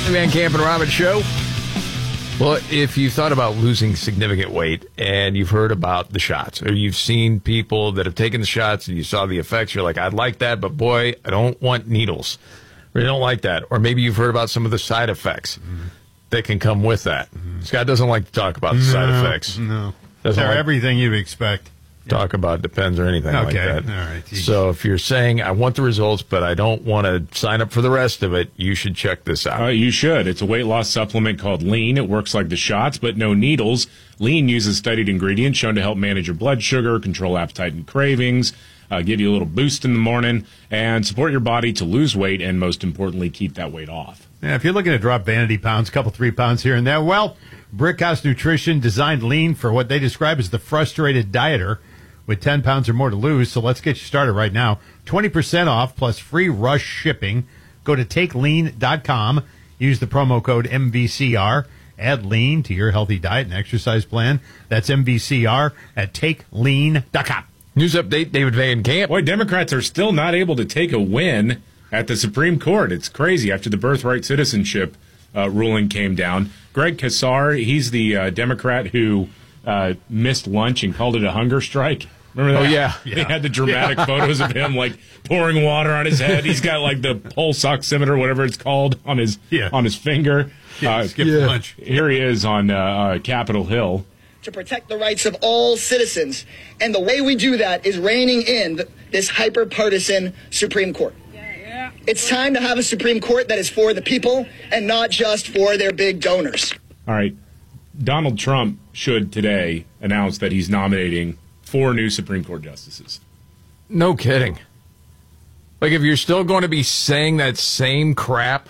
Van Camp and Robbins Show. Well, if you thought about losing significant weight and you've heard about the shots, or you've seen people that have taken the shots and you saw the effects, you're like, I'd like that, but boy, I don't want needles. Or you don't like that. Or maybe you've heard about some of the side effects that can come with that. Scott doesn't like to talk about the side effects. No. Doesn't They're like everything you'd expect. talk about Depends or anything like that. All right. So if you're saying, I want the results, but I don't want to sign up for the rest of it, you should check this out. You should. It's a weight loss supplement called Lean. It works like the shots, but no needles. Lean uses studied ingredients shown to help manage your blood sugar, control appetite and cravings, give you a little boost in the morning, and support your body to lose weight and, most importantly, keep that weight off. Yeah, if you're looking to drop vanity pounds, a couple, 3 pounds here and there, well, Brickhouse Nutrition designed Lean for what they describe as the frustrated dieter with 10 pounds or more to lose. So let's get you started right now. 20% off plus free rush shipping. Go to takelean.com. Use the promo code MVCR. Add Lean to your healthy diet and exercise plan. That's MVCR at takelean.com. News update, David Van Camp. Boy, Democrats are still not able to take a win at the Supreme Court. It's crazy after the birthright citizenship ruling came down. Greg Casar, he's the Democrat who missed lunch and called it a hunger strike. Remember that? Oh, yeah. They had the dramatic photos of him, like, pouring water on his head. He's got, like, the pulse oximeter, whatever it's called, on his finger. Skip lunch. Here he is on Capitol Hill. To protect the rights of all citizens. And the way we do that is reining in this hyper-partisan Supreme Court. It's time to have a Supreme Court that is for the people and not just for their big donors. All right. Donald Trump should today announce that he's nominating 4 new Supreme Court justices. No kidding. Like, if you're still going to be saying that same crap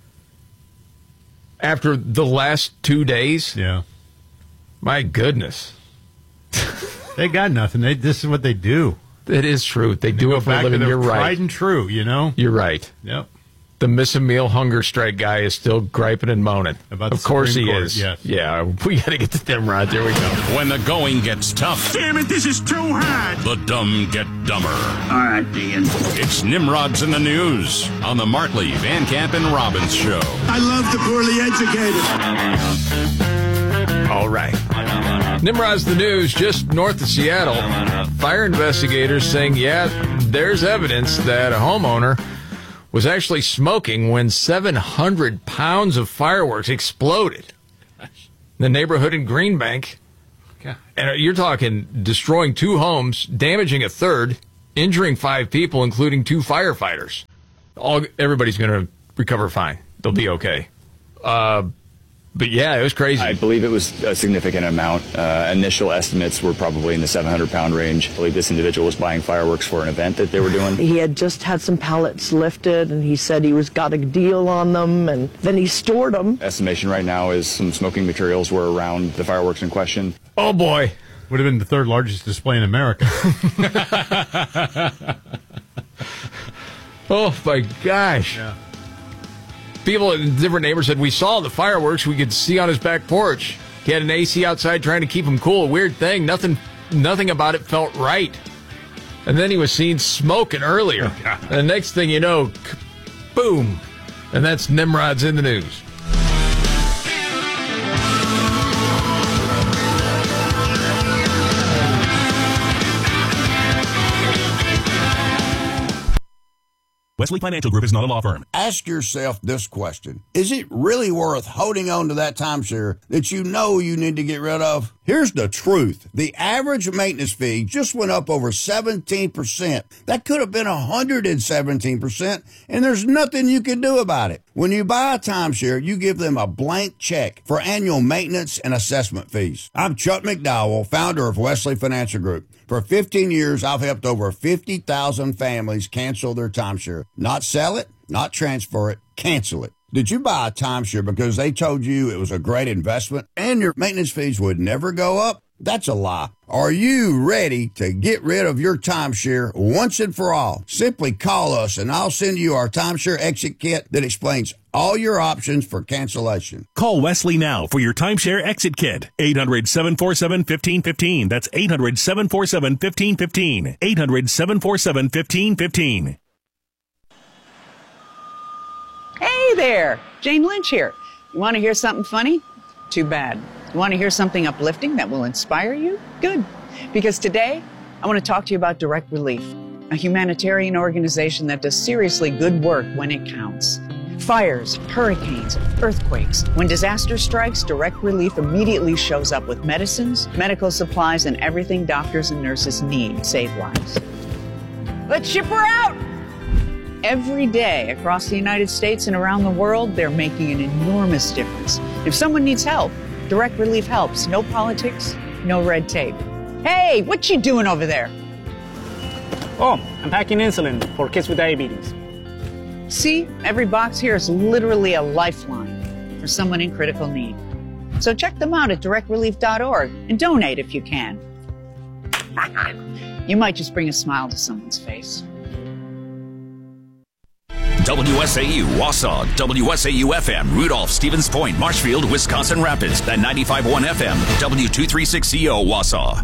after the last 2 days, my goodness. They got nothing. This is what they do. It is true. They do it for a living. You're right. Tried and true, you know? You're right. Yep. The miss a meal hunger strike guy is still griping and moaning. Of course he is. Yes. Yeah, we got to get to Nimrod. There we go. When the going gets tough. Damn it, this is too hard. The dumb get dumber. All right, Dean. It's Nimrod's in the News on the Martley, Van Camp, and Robbins Show. I love the poorly educated. All right. Nimrod's the News, just north of Seattle. Fire investigators saying, there's evidence that a homeowner was actually smoking when 700 pounds of fireworks exploded in the neighborhood in Greenbank. And you're talking destroying 2 homes, damaging a third, injuring 5 people, including 2 firefighters. Everybody's going to recover fine. They'll be okay. But yeah, it was crazy. I believe it was a significant amount. Initial estimates were probably in the 700-pound range. I believe this individual was buying fireworks for an event that they were doing. He had just had some pallets lifted, and he said he got a deal on them, and then he stored them. Estimation right now is some smoking materials were around the fireworks in question. Oh, boy. Would have been the 3rd largest display in America. Oh, my gosh. Yeah. People in different neighbors said, we saw the fireworks we could see on his back porch. He had an AC outside trying to keep him cool. Weird thing. Nothing about it felt right. And then he was seen smoking earlier. And the next thing you know, boom. And that's Nimrod's in the News. Wesley Financial Group is not a law firm. Ask yourself this question. Is it really worth holding on to that timeshare that you know you need to get rid of? Here's the truth. The average maintenance fee just went up over 17%. That could have been 117%, and there's nothing you can do about it. When you buy a timeshare, you give them a blank check for annual maintenance and assessment fees. I'm Chuck McDowell, founder of Wesley Financial Group. For 15 years, I've helped over 50,000 families cancel their timeshare. Not sell it, not transfer it, cancel it. Did you buy a timeshare because they told you it was a great investment and your maintenance fees would never go up? That's a lie. Are you ready to get rid of your timeshare once and for all? Simply call us and I'll send you our timeshare exit kit that explains all your options for cancellation. Call Wesley now for your timeshare exit kit. 800-747-1515. That's 800-747-1515. 800-747-1515. Hey, Hey there, Jane Lynch here. You want to hear something funny? Too bad. You want to hear something uplifting that will inspire you? Good. Because today, I want to talk to you about Direct Relief, a humanitarian organization that does seriously good work when it counts. Fires, hurricanes, earthquakes. When disaster strikes, Direct Relief immediately shows up with medicines, medical supplies, and everything doctors and nurses need to save lives. Let's ship her out! Every day across the United States and around the world, they're making an enormous difference. If someone needs help, Direct Relief helps. No politics, no red tape. Hey, what you doing over there? Oh, I'm packing insulin for kids with diabetes. See, every box here is literally a lifeline for someone in critical need. So check them out at directrelief.org and donate if you can. You might just bring a smile to someone's face. WSAU, Wausau, WSAU-FM, Rudolph, Stevens Point, Marshfield, Wisconsin Rapids, and 95.1 FM, W236CO, Wausau.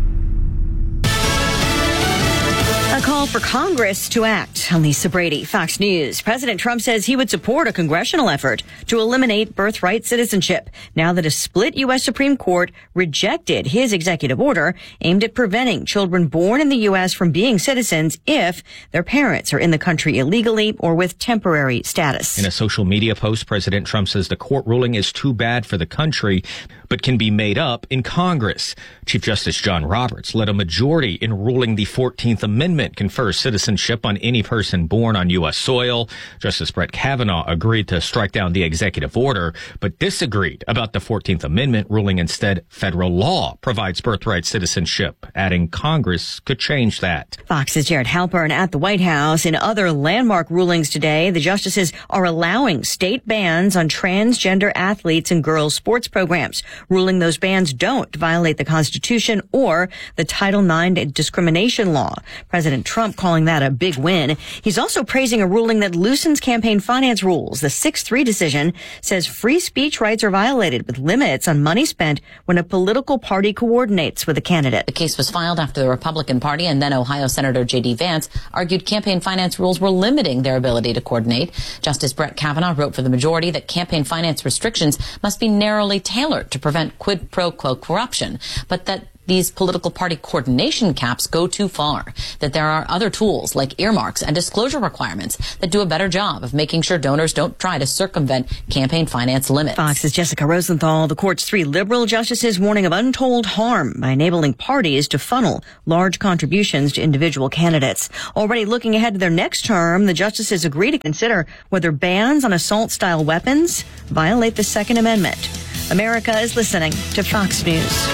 A call for Congress to act. I'm Lisa Brady, Fox News. President Trump says he would support a congressional effort to eliminate birthright citizenship now that a split U.S. Supreme Court rejected his executive order aimed at preventing children born in the U.S. from being citizens if their parents are in the country illegally or with temporary status. In a social media post, President Trump says the court ruling is too bad for the country, but can be made up in Congress. Chief Justice John Roberts led a majority in ruling the 14th Amendment confers citizenship on any person born on U.S. soil. Justice Brett Kavanaugh agreed to strike down the executive order, but disagreed about the 14th Amendment, ruling instead federal law provides birthright citizenship, adding Congress could change that. Fox's Jared Halpern at the White House. In other landmark rulings today, the justices are allowing state bans on transgender athletes and girls' sports programs, ruling those bans don't violate the Constitution or the Title IX discrimination law. President Trump calling that a big win. He's also praising a ruling that loosens campaign finance rules. The 6-3 decision says free speech rights are violated with limits on money spent when a political party coordinates with a candidate. The case was filed after the Republican Party and then Ohio Senator J.D. Vance argued campaign finance rules were limiting their ability to coordinate. Justice Brett Kavanaugh wrote for the majority that campaign finance restrictions must be narrowly tailored to prevent quid pro quo corruption, but that these political party coordination caps go too far, that there are other tools like earmarks and disclosure requirements that do a better job of making sure donors don't try to circumvent campaign finance limits. Fox's Jessica Rosenthal. The court's 3 liberal justices warning of untold harm by enabling parties to funnel large contributions to individual candidates. Already looking ahead to their next term, the justices agree to consider whether bans on assault-style weapons violate the Second Amendment. America is listening to Fox News.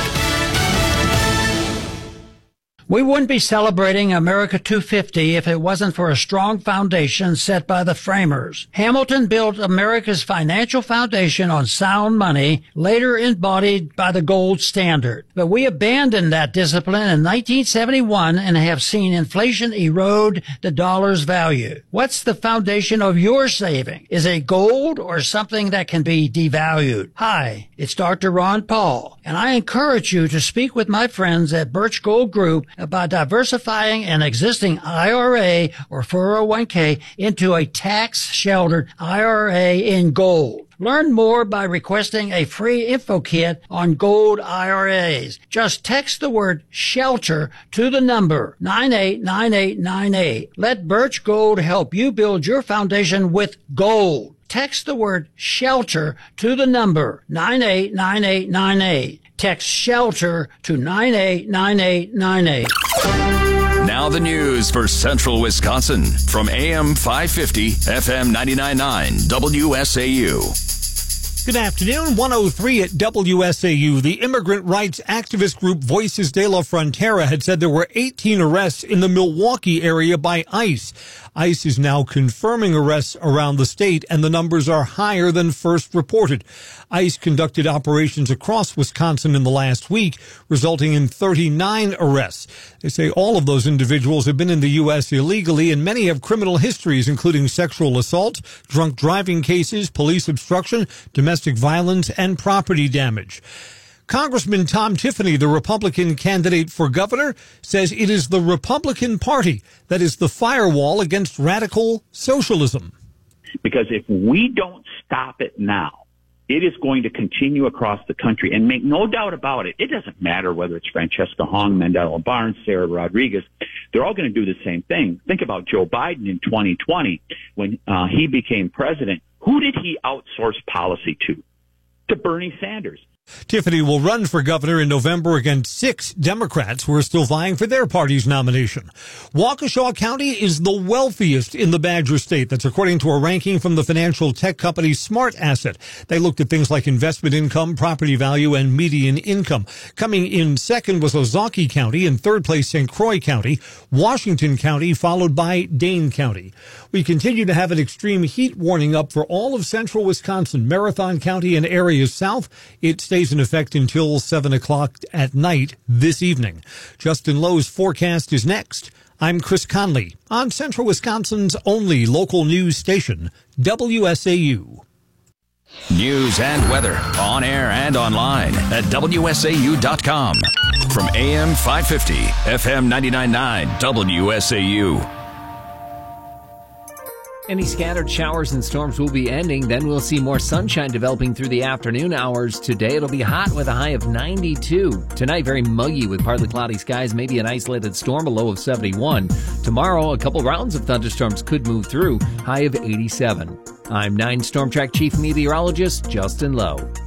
We wouldn't be celebrating America 250 if it wasn't for a strong foundation set by the framers. Hamilton built America's financial foundation on sound money, later embodied by the gold standard. But we abandoned that discipline in 1971 and have seen inflation erode the dollar's value. What's the foundation of your saving? Is it gold or something that can be devalued? Hi, it's Dr. Ron Paul, and I encourage you to speak with my friends at Birch Gold Group about diversifying an existing IRA or 401k into a tax-sheltered IRA in gold. Learn more by requesting a free info kit on gold IRAs. Just text the word SHELTER to the number 989898. Let Birch Gold help you build your foundation with gold. Text the word SHELTER to the number 989898. Text SHELTER to 989898. Now the news for Central Wisconsin from AM 550, FM 99.9, WSAU. Good afternoon, 103 at WSAU. The immigrant rights activist group Voices de la Frontera had said there were 18 arrests in the Milwaukee area by ICE. ICE is now confirming arrests around the state, and the numbers are higher than first reported. ICE conducted operations across Wisconsin in the last week, resulting in 39 arrests. They say all of those individuals have been in the U.S. illegally, and many have criminal histories, including sexual assault, drunk driving cases, police obstruction, domestic violence, and property damage. Congressman Tom Tiffany, the Republican candidate for governor, says it is the Republican Party that is the firewall against radical socialism. Because if we don't stop it now, it is going to continue across the country. And make no doubt about it, it doesn't matter whether it's Francesca Hong, Mandela Barnes, Sarah Rodriguez. They're all going to do the same thing. Think about Joe Biden in 2020 when he became president. Who did he outsource policy to? To Bernie Sanders. Tiffany will run for governor in November against 6 Democrats who are still vying for their party's nomination. Waukesha County is the wealthiest in the Badger State. That's according to a ranking from the financial tech company Smart Asset. They looked at things like investment income, property value, and median income. Coming in second was Ozaukee County, in third place St. Croix County, Washington County, followed by Dane County. We continue to have an extreme heat warning up for all of central Wisconsin, Marathon County, and areas south. It stays in effect until 7 o'clock at night this evening. Justin Lowe's forecast is next. I'm Chris Conley on Central Wisconsin's only local news station, WSAU. News and weather on air and online at WSAU.com. From AM 550, FM 99.9, WSAU. Any scattered showers and storms will be ending. Then we'll see more sunshine developing through the afternoon hours. Today it'll be hot with a high of 92. Tonight very muggy with partly cloudy skies, maybe an isolated storm, a low of 71. Tomorrow a couple rounds of thunderstorms could move through, high of 87. I'm 9 Storm Track Chief Meteorologist Justin Lowe.